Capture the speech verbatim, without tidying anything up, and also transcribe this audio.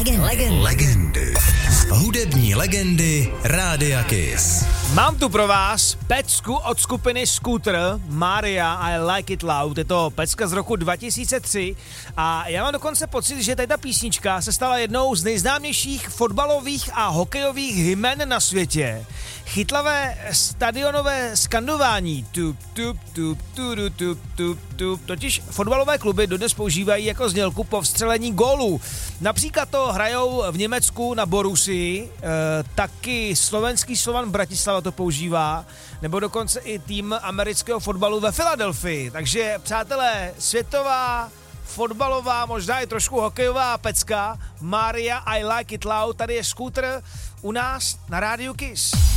Legend. Legend. Legendy. Hudební legendy Rádia Kiss. Mám tu pro vás pecku od skupiny Scooter, Maria I Like It Loud. Je to pecka z roku dva tisíce tři a já mám dokonce pocit, že tady ta písnička se stala jednou z nejznámějších fotbalových a hokejových hymen na světě. Chytlavé stadionové skandování tup, tup, tup, tup, tup, tup, tup. Totiž fotbalové kluby dodnes používají jako znělku po vstřelení gólů. Například to hrajou v Německu na Borussii, e, taky slovenský Slovan Bratislava to používá, nebo dokonce i tým amerického fotbalu ve Filadelfii. Takže, přátelé, světová fotbalová, možná i trošku hokejová pecka Maria I Like It Loud, tady je Scooter u nás na Rádiu Kiss.